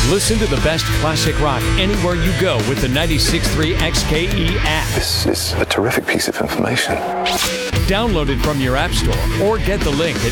Listen to the best classic rock anywhere you go with the 96.3 XKE app. This is a terrific piece of information. Download it from your app store or get the link at